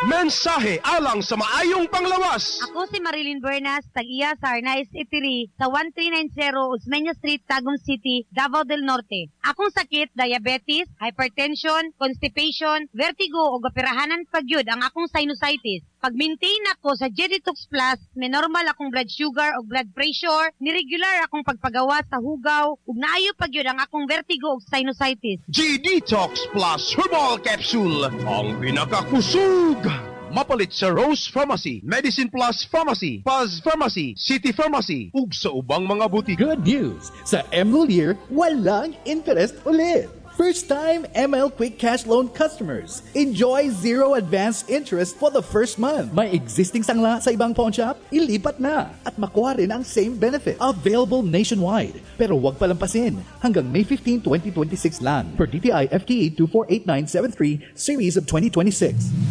Mensahe alang sa maayong panglawas. Ako si Marilyn Bernas, tag-iya sa Arnaiz Eatery sa 1390 Osmeña Street, Tagum City, Davao del Norte. Akong sakit, diabetes, hypertension, constipation, vertigo o gapirahanan pagyud ang akong sinusitis. Pag-maintain ako sa G-Detox Plus, may normal akong blood sugar o blood pressure, niregular akong pagpagawa sa hugaw, ug naayo pagyud ang akong vertigo o sinusitis. G-Detox Plus Herbal Capsule, ang pinakakusog. Mapalit sa Rose Pharmacy, Medicine Plus Pharmacy, Paz Pharmacy, City Pharmacy, ug sa ubang mga butik. Good news! Sa MLolier, walang interest ulit! First-time ML Quick Cash Loan customers, enjoy zero advance interest for the first month. May existing sangla sa ibang pawn shop? Ilipat na at makuha rin ang same benefit. Available nationwide. Pero huwag palampasin. Hanggang May 15, 2026 lang. Per DTI FTA 248973 Series of 2026.